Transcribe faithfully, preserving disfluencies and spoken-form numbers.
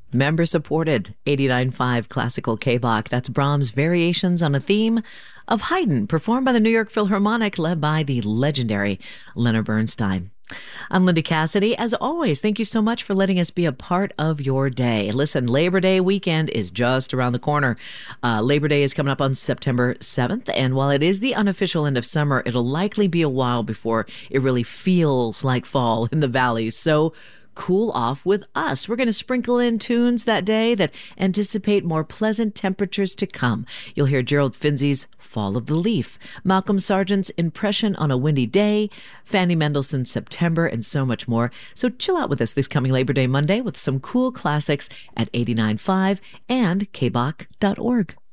Member supported eighty-nine point five Classical K-Bach. That's Brahms' Variations on a Theme of Haydn, performed by the New York Philharmonic, led by the legendary Leonard Bernstein. I'm Linda Cassidy. As always, thank you so much for letting us be a part of your day. Listen, Labor Day weekend is just around the corner. Uh, Labor Day is coming up on September seventh, and while it is the unofficial end of summer, it'll likely be a while before it really feels like fall in the valleys. So cool off with us. We're going to sprinkle in tunes that day that anticipate more pleasant temperatures to come. You'll hear Gerald Finzi's Fall of the Leaf, Malcolm Sargent's Impression on a Windy Day, Fanny Mendelssohn's September, and so much more. So chill out with us this coming Labor Day Monday with some cool classics at eighty-nine point five and k bach dot org.